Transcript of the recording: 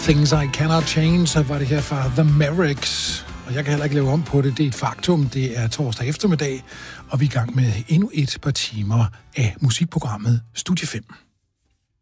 Things I Cannot Change, så var det her fra The Mavericks. Og jeg kan heller ikke lave om på det. Det er et faktum. Det er torsdag eftermiddag, og vi er i gang med endnu et par timer af musikprogrammet Studie 5.